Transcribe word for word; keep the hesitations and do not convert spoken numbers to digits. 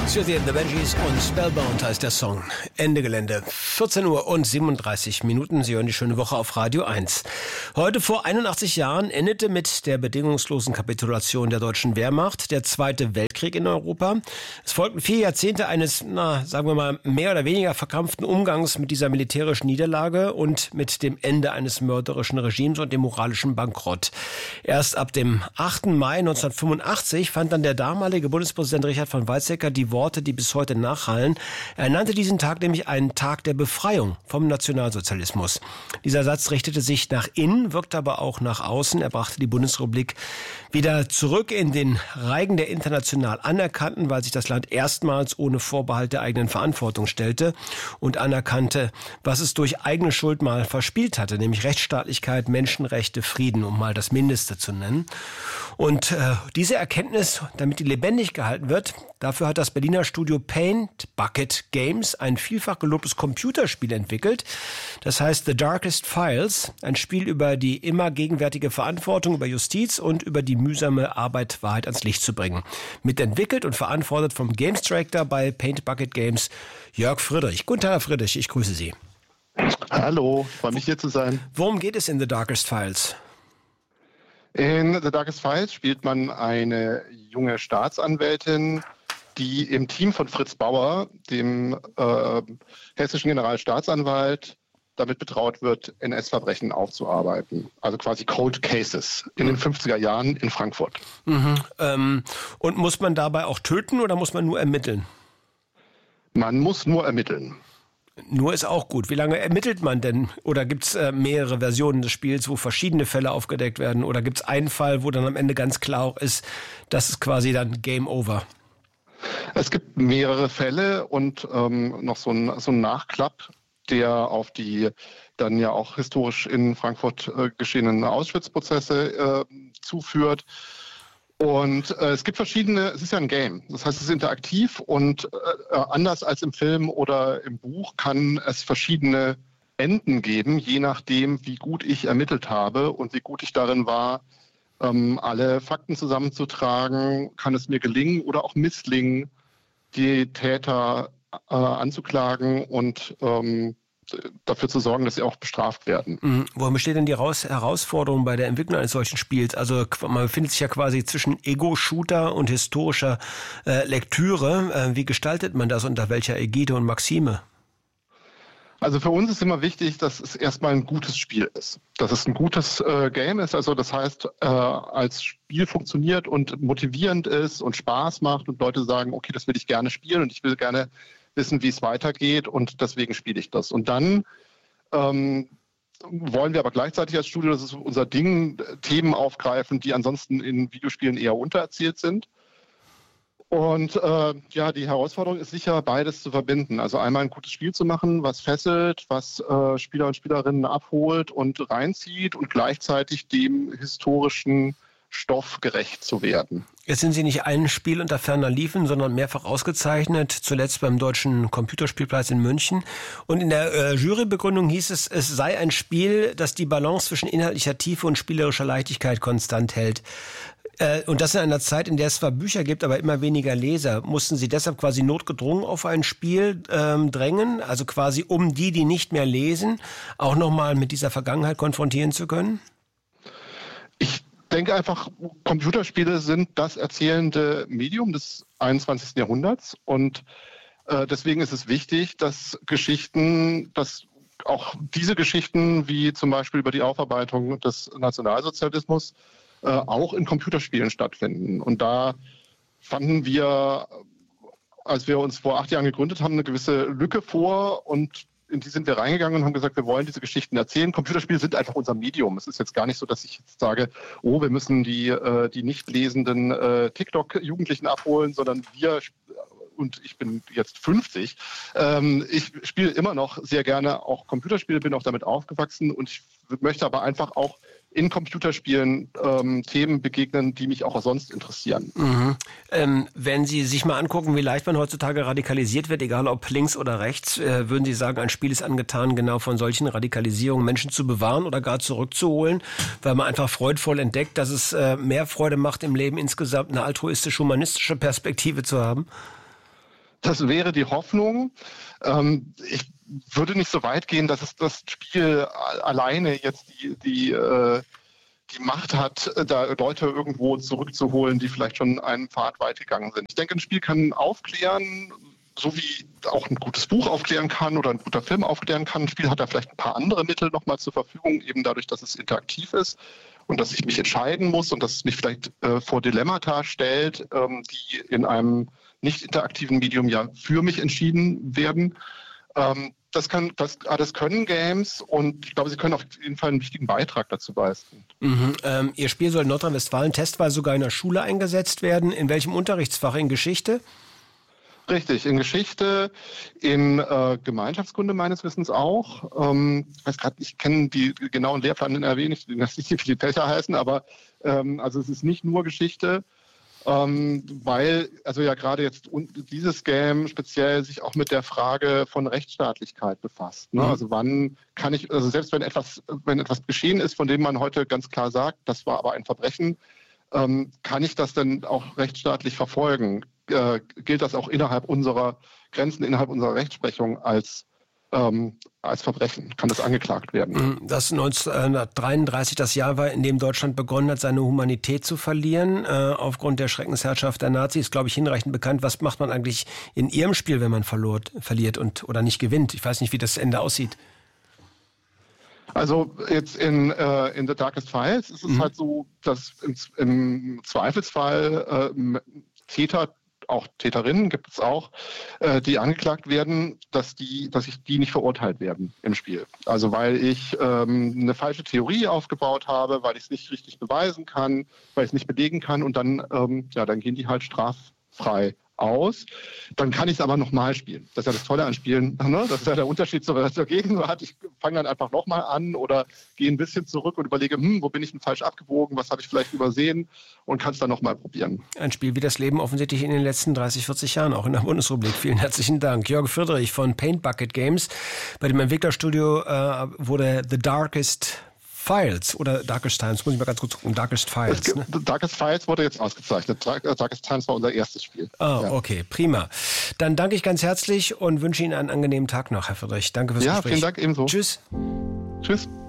Susie and the Benjis und Spellbound heißt der Song. Ende Gelände. vierzehn Uhr und siebenunddreißig Minuten. Sie hören die schöne Woche auf Radio eins. Heute vor einundachtzig Jahren endete mit der bedingungslosen Kapitulation der deutschen Wehrmacht der Zweite Weltkrieg in Europa. Es folgten vier Jahrzehnte eines, na, sagen wir mal, mehr oder weniger verkrampften Umgangs mit dieser militärischen Niederlage und mit dem Ende eines mörderischen Regimes und dem moralischen Bankrott. Erst ab dem achten Mai neunzehnhundertfünfundachtzig fand dann der damalige Bundespräsident Richard von Weizsäcker die Worte, die bis heute nachhallen. Er nannte diesen Tag nämlich einen Tag der Befreiung vom Nationalsozialismus. Dieser Satz richtete sich nach innen, wirkte aber auch nach außen. Er brachte die Bundesrepublik wieder zurück in den Reigen der international Anerkannten, weil sich das Land erstmals ohne Vorbehalt der eigenen Verantwortung stellte und anerkannte, was es durch eigene Schuld mal verspielt hatte, nämlich Rechtsstaatlichkeit, Menschenrechte, Frieden, um mal das Mindeste zu nennen. Und äh, diese Erkenntnis, damit die lebendig gehalten wird, dafür hat das Berliner Studio Paint Bucket Games ein vielfach gelobtes Computerspiel entwickelt. Das heißt The Darkest Files, ein Spiel über die immer gegenwärtige Verantwortung, über Justiz und über die mühsame Arbeit, Wahrheit ans Licht zu bringen. Mitentwickelt und verantwortet vom Games Director bei Paint Bucket Games, Jörg Friedrich. Guten Tag, Herr Friedrich, ich grüße Sie. Hallo, freue mich hier zu sein. Worum geht es in The Darkest Files? In The Darkest Files spielt man eine junge Staatsanwältin, die im Team von Fritz Bauer, dem äh, hessischen Generalstaatsanwalt, damit betraut wird, N S-Verbrechen aufzuarbeiten. Also quasi Cold Cases in den fünfziger Jahren in Frankfurt. Mhm. Ähm, und muss man dabei auch töten oder muss man nur ermitteln? Man muss nur ermitteln. Nur ist auch gut. Wie lange ermittelt man denn? Oder gibt es äh, mehrere Versionen des Spiels, wo verschiedene Fälle aufgedeckt werden? Oder gibt es einen Fall, wo dann am Ende ganz klar auch ist, das ist quasi dann Game Over? Es gibt mehrere Fälle und ähm, noch so ein, so ein Nachklapp, der auf die dann ja auch historisch in Frankfurt äh, geschehenen Auschwitz-Prozesse äh, zuführt. Und äh, es gibt verschiedene, es ist ja ein Game, das heißt, es ist interaktiv und äh, anders als im Film oder im Buch kann es verschiedene Enden geben, je nachdem, wie gut ich ermittelt habe und wie gut ich darin war, ähm, alle Fakten zusammenzutragen, kann es mir gelingen oder auch misslingen, die Täter äh, anzuklagen und ähm, dafür zu sorgen, dass sie auch bestraft werden. Mhm. Wo besteht denn die Raus- Herausforderung bei der Entwicklung eines solchen Spiels? Also man befindet sich ja quasi zwischen Ego-Shooter und historischer äh, Lektüre. Äh, wie gestaltet man das, unter welcher Ägide und Maxime? Also für uns ist immer wichtig, dass es erstmal ein gutes Spiel ist. Dass es ein gutes äh, Game ist, also das heißt, äh, als Spiel funktioniert und motivierend ist und Spaß macht und Leute sagen, okay, das will ich gerne spielen und ich will gerne wissen, wie es weitergeht und deswegen spiele ich das. Und dann ähm, wollen wir aber gleichzeitig als Studio, das ist unser Ding, Themen aufgreifen, die ansonsten in Videospielen eher untererzählt sind. Und äh, ja, die Herausforderung ist sicher, beides zu verbinden. Also einmal ein gutes Spiel zu machen, was fesselt, was äh, Spieler und Spielerinnen abholt und reinzieht und gleichzeitig dem historischen Stoff gerecht zu werden. Jetzt sind Sie nicht ein Spiel unter ferner Liefen, sondern mehrfach ausgezeichnet, zuletzt beim Deutschen Computerspielpreis in München. Und in der äh, Jurybegründung hieß es, es sei ein Spiel, das die Balance zwischen inhaltlicher Tiefe und spielerischer Leichtigkeit konstant hält. Äh, und das in einer Zeit, in der es zwar Bücher gibt, aber immer weniger Leser. Mussten Sie deshalb quasi notgedrungen auf ein Spiel ähm, drängen, also quasi um die, die nicht mehr lesen, auch nochmal mit dieser Vergangenheit konfrontieren zu können? Ich Ich denke einfach, Computerspiele sind das erzählende Medium des einundzwanzigsten Jahrhunderts und äh, deswegen ist es wichtig, dass Geschichten, dass auch diese Geschichten wie zum Beispiel über die Aufarbeitung des Nationalsozialismus äh, auch in Computerspielen stattfinden. Und da fanden wir, als wir uns vor acht Jahren gegründet haben, eine gewisse Lücke vor und in die sind wir reingegangen und haben gesagt, wir wollen diese Geschichten erzählen. Computerspiele sind einfach unser Medium. Es ist jetzt gar nicht so, dass ich jetzt sage, oh, wir müssen die, äh, die nicht lesenden äh, TikTok-Jugendlichen abholen, sondern wir, und ich bin jetzt fünfzig, ähm, ich spiele immer noch sehr gerne auch Computerspiele, bin auch damit aufgewachsen und ich möchte aber einfach auch in Computerspielen ähm, Themen begegnen, die mich auch sonst interessieren. Mhm. Ähm, wenn Sie sich mal angucken, wie leicht man heutzutage radikalisiert wird, egal ob links oder rechts, äh, würden Sie sagen, ein Spiel ist angetan, genau von solchen Radikalisierungen Menschen zu bewahren oder gar zurückzuholen, weil man einfach freudvoll entdeckt, dass es äh, mehr Freude macht, im Leben insgesamt eine altruistisch-humanistische Perspektive zu haben? das wäre die Hoffnung. Ähm, ich würde nicht so weit gehen, dass es das Spiel alleine jetzt die, die, äh, die Macht hat, da Leute irgendwo zurückzuholen, die vielleicht schon einen Pfad weit gegangen sind. Ich denke, ein Spiel kann aufklären, so wie auch ein gutes Buch aufklären kann oder ein guter Film aufklären kann. Ein Spiel hat da vielleicht ein paar andere Mittel nochmal zur Verfügung, eben dadurch, dass es interaktiv ist und dass ich mich entscheiden muss und dass es mich vielleicht äh, vor Dilemmata stellt, ähm, die in einem nicht interaktiven Medium ja für mich entschieden werden. Ähm, das, kann, das, das können Games und ich glaube, sie können auf jeden Fall einen wichtigen Beitrag dazu leisten. Mhm. Ähm, Ihr Spiel soll in Nordrhein-Westfalen testweise sogar in der Schule eingesetzt werden. In welchem Unterrichtsfach? In Geschichte? Richtig, in Geschichte, in äh, Gemeinschaftskunde meines Wissens auch. Ähm, ich weiß gerade, ich kenne die genauen Lehrpläne in N R W nicht, die nicht wie viele Fächer heißen, aber ähm, also es ist nicht nur Geschichte, ähm, weil also ja gerade jetzt dieses Game speziell sich auch mit der Frage von Rechtsstaatlichkeit befasst. Ne? Mhm. Also wann kann ich, also selbst wenn etwas, wenn etwas geschehen ist, von dem man heute ganz klar sagt, das war aber ein Verbrechen, ähm, kann ich das denn auch rechtsstaatlich verfolgen? Äh, gilt das auch innerhalb unserer Grenzen, innerhalb unserer Rechtsprechung als, ähm, als Verbrechen? Kann das angeklagt werden? Das neunzehnhundertdreiunddreißig das Jahr war, in dem Deutschland begonnen hat, seine Humanität zu verlieren, äh, aufgrund der Schreckensherrschaft der Nazis, glaube ich, hinreichend bekannt. Was macht man eigentlich in Ihrem Spiel, wenn man verlor, verliert und oder nicht gewinnt? Ich weiß nicht, wie das Ende aussieht. Also jetzt in, äh, in The Darkest Files ist es mhm. halt so, dass im, im Zweifelsfall äh, Täter, auch Täterinnen gibt es auch, äh, die angeklagt werden, dass die, dass ich die nicht verurteilt werden im Spiel. Also weil ich ähm, eine falsche Theorie aufgebaut habe, weil ich es nicht richtig beweisen kann, weil ich es nicht belegen kann und dann, ähm, ja, dann gehen die halt straffrei aus. Dann kann ich es aber nochmal spielen. Das ist ja das Tolle an Spielen. Ne? Das ist ja der Unterschied zur, zur Gegenwart. Ich fange dann einfach nochmal an oder gehe ein bisschen zurück und überlege, hm, wo bin ich denn falsch abgewogen, was habe ich vielleicht übersehen und kann es dann nochmal probieren. Ein Spiel wie das Leben offensichtlich in den letzten dreißig, vierzig Jahren, auch in der Bundesrepublik. Vielen herzlichen Dank. Jörg Friedrich von Paint Bucket Games. Bei dem Entwicklerstudio äh, wurde The Darkest Files oder Darkest Times, muss ich mal ganz kurz gucken, Darkest Files. Gibt, ne? Darkest Files wurde jetzt ausgezeichnet. Darkest Times war unser erstes Spiel. Ah, ja. Okay, prima. Dann danke ich ganz herzlich und wünsche Ihnen einen angenehmen Tag noch, Herr Friedrich. Danke fürs ja, Gespräch. Ja, vielen Dank ebenso. Tschüss. Tschüss.